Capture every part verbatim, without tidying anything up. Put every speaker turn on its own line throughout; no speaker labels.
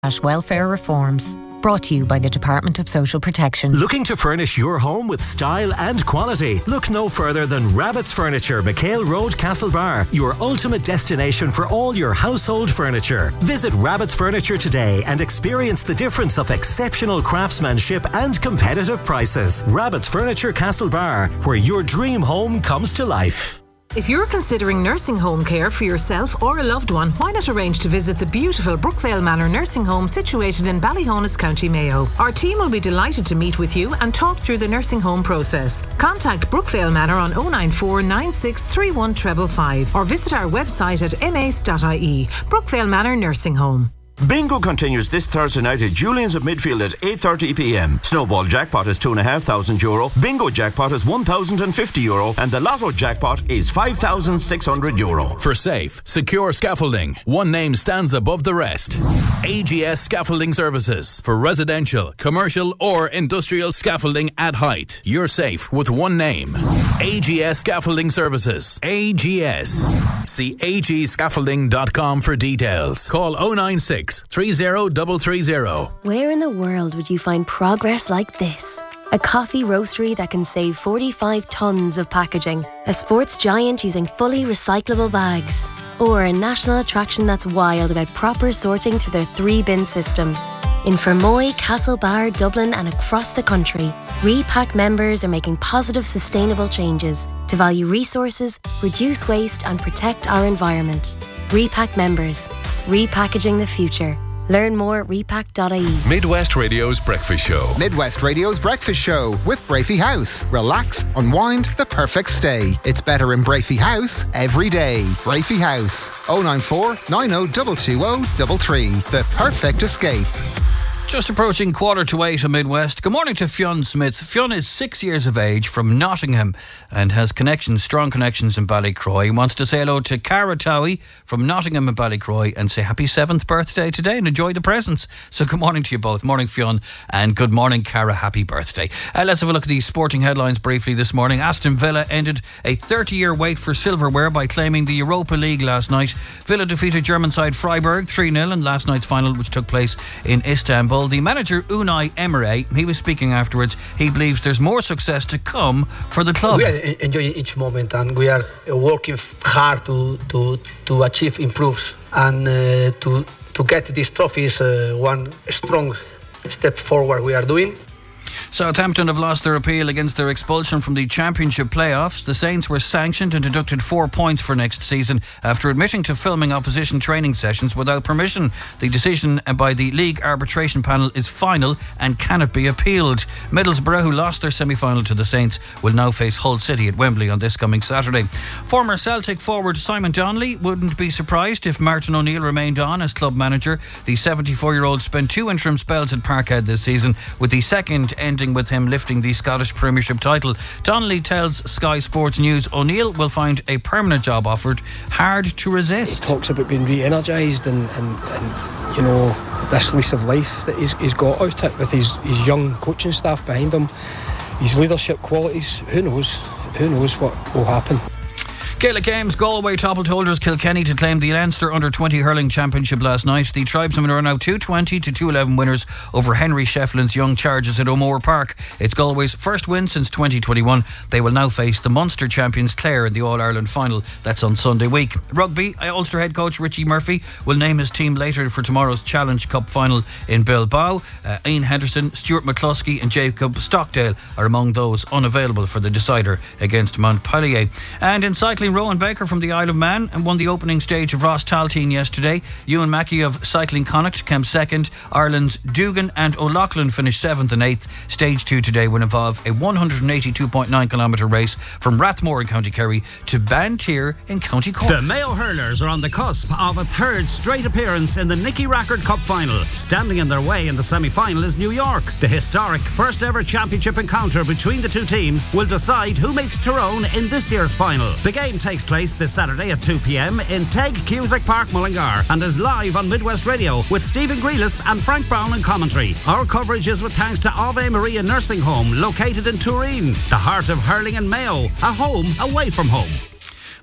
welfare reforms. Brought to you by the Department of Social Protection.
Looking to furnish your home with style and quality? Look no further than Rabbit's Furniture, McHale Road, Castlebar, your ultimate destination for all your household furniture. Visit Rabbit's Furniture today and experience the difference of exceptional craftsmanship and competitive prices. Rabbit's Furniture, Castlebar, where your dream home comes to life.
If you're considering nursing home care for yourself or a loved one, why not arrange to visit the beautiful Brookvale Manor Nursing Home situated in Ballyhonus, County Mayo. Our team will be delighted to meet with you and talk through the nursing home process. Contact Brookvale Manor on oh nine four nine six three one five five five or visit our website at m a c e dot i e. Brookvale Manor Nursing Home.
Bingo continues this Thursday night at Julian's at Midfield at eight thirty p m. Snowball Jackpot is two thousand five hundred euro, Bingo Jackpot is one thousand fifty euro, and the Lotto Jackpot is five thousand six hundred euro.
For safe, secure scaffolding, one name stands above the rest. A G S Scaffolding Services. For residential, commercial or industrial scaffolding at height. You're safe with one name. A G S Scaffolding Services. A G S. See a g scaffolding dot com for details. Call oh nine six, three oh three three oh.
Where in the world would you find progress like this? A coffee roastery that can save forty-five tonnes of packaging. A sports giant using fully recyclable bags. Or a national attraction that's wild about proper sorting through their three-bin system. In Fermoy, Castlebar, Dublin and across the country, Repack members are making positive, sustainable changes to value resources, reduce waste and protect our environment. Repack members. Repackaging the future. Learn more at repack dot i e.
Midwest Radio's Breakfast Show.
Midwest Radio's Breakfast Show with Brafey House. Relax, unwind, the perfect stay. It's better in Brafey House every day. Brafey House. oh nine four nine oh two two oh three three. The perfect escape.
Just approaching quarter to eight on Midwest. Good morning to Fionn Smith. Fionn is six years of age from Nottingham and has connections, strong connections in Ballycroy. He wants to say hello to Cara Towie from Nottingham and Ballycroy and say happy seventh birthday today and enjoy the presents. So good morning to you both. Morning Fionn and good morning Cara. Happy birthday. Uh, let's have a look at the sporting headlines briefly this morning. Aston Villa ended a thirty-year wait for silverware by claiming the Europa League last night. Villa defeated German side Freiburg three nil in last night's final, which took place in Istanbul. The manager Unai Emery, he was speaking afterwards. He believes there's more success to come for the club.
We are enjoying each moment and we are working hard to to, to achieve improves and uh, to to get this trophy is uh, one strong step forward we are doing.
Southampton have lost their appeal against their expulsion from the Championship playoffs. The Saints were sanctioned and deducted four points for next season after admitting to filming opposition training sessions without permission. The decision by the League Arbitration Panel is final and cannot be appealed. Middlesbrough, who lost their semi-final to the Saints, will now face Hull City at Wembley on this coming Saturday. Former Celtic forward Simon Donnelly wouldn't be surprised if Martin O'Neill remained on as club manager. The seventy-four-year-old spent two interim spells at Parkhead this season, with the second ending with him lifting the Scottish Premiership title. Donnelly tells Sky Sports News O'Neill will find a permanent job offered hard to resist.
He talks about being re-energised and, and, and you know, this lease of life that he's, he's got out it with his, his young coaching staff behind him, his leadership qualities. Who knows? Who knows what will happen?
Gaelic Games, Galway toppled holders Kilkenny to claim the Leinster under twenty hurling championship last night. The tribesmen are now two twenty to two eleven winners over Henry Shefflin's Young Chargers at O'Moore Park. It's Galway's first win since twenty twenty-one. They will now face the Munster champions Clare in the All-Ireland final. That's on Sunday week. Rugby, Ulster head coach Richie Murphy will name his team later for tomorrow's Challenge Cup final in Bilbao. Uh, Ian Henderson, Stuart McCluskey and Jacob Stockdale are among those unavailable for the decider against Montpellier. And in cycling, Rowan Baker from the Isle of Man and won the opening stage of Ross Talteen yesterday. Ewan Mackey of Cycling Connacht came second. Ireland's Dugan and O'Loughlin finished seventh and eighth. Stage two today will involve a one hundred eighty-two point nine kilometre race from Rathmore in County Kerry to Banteer in County Cork.
The Mayo Hurlers are on the cusp of a third straight appearance in the Nicky Rackard Cup final. Standing in their way in the semi-final is New York. The historic first ever championship encounter between the two teams will decide who makes Tyrone in this year's final. The game takes place this Saturday at two p m in Teg Cusack Park, Mullingar, and is live on Midwest Radio with Stephen Grealis and Frank Brown in commentary. Our coverage is with thanks to Ave Maria Nursing Home, located in Turin, the heart of hurling and Mayo, a home away from home.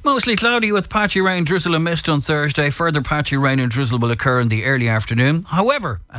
Mostly cloudy with patchy rain, drizzle and mist on Thursday. Further patchy rain and drizzle will occur in the early afternoon. However,